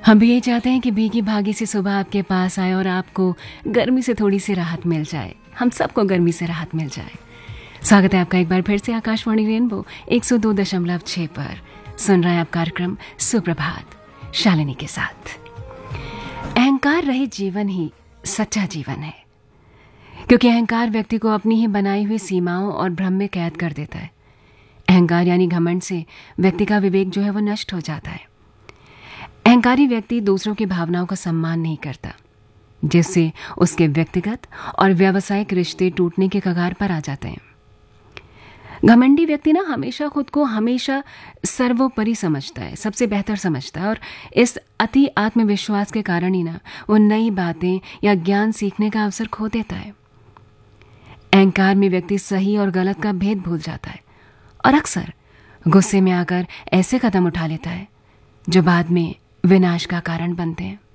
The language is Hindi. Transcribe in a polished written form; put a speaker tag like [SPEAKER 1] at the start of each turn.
[SPEAKER 1] हम भी ये चाहते हैं कि भीगी भागी सी सुबह आपके पास आए और आपको गर्मी से थोड़ी सी राहत मिल जाए, हम सबको गर्मी से राहत मिल जाए। स्वागत है आपका एक बार फिर से आकाशवाणी रेनबो 102.6 पर। सुन रहे हैं आप कार्यक्रम सुप्रभात शालिनी के साथ। अहंकार रहित जीवन ही सच्चा जीवन है, क्योंकि अहंकार व्यक्ति को अपनी ही बनाई हुई सीमाओं और भ्रम में कैद कर देता है। अहंकार यानी घमंड से व्यक्ति का विवेक जो है वो नष्ट हो जाता है। अहंकारी व्यक्ति दूसरों की भावनाओं का सम्मान नहीं करता, जिससे उसके व्यक्तिगत और व्यावसायिक रिश्ते टूटने के कगार पर आ जाते हैं। घमंडी व्यक्ति ना हमेशा खुद को हमेशा सर्वोपरि समझता है, सबसे बेहतर समझता है, और इस अति आत्मविश्वास के कारण ही ना वो नई बातें या ज्ञान सीखने का अवसर खो देता है। अहंकार में व्यक्ति सही और गलत का भेद भूल जाता है और अक्सर गुस्से में आकर ऐसे कदम उठा लेता है जो बाद में विनाश का कारण बनते हैं।